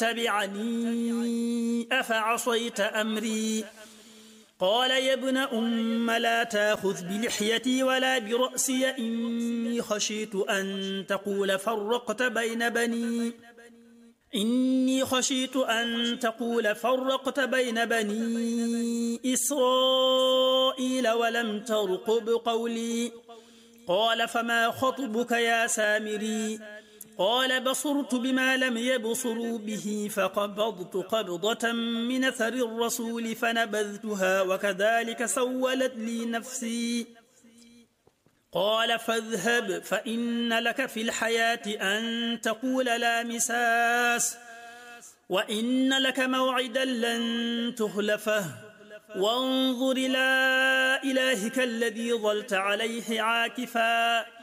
تبعني أفعصيت أمري. قال يا ابن لا تأخذ بلحيتي ولا برأسي، إني خشيت أن تقول فرقت بين بني إسرائيل ولم ترقب قولي. قال فما خطبك يا سامري؟ قال بصرت بما لم يبصروا به فقبضت قبضة من أثر الرسول فنبذتها وكذلك سولت لي نفسي. قال فاذهب فإن لك في الحياة أن تقول لا مساس، وإن لك موعدا لن تخلفه، وانظر إلى إلهك الذي ظلت عليه عاكفا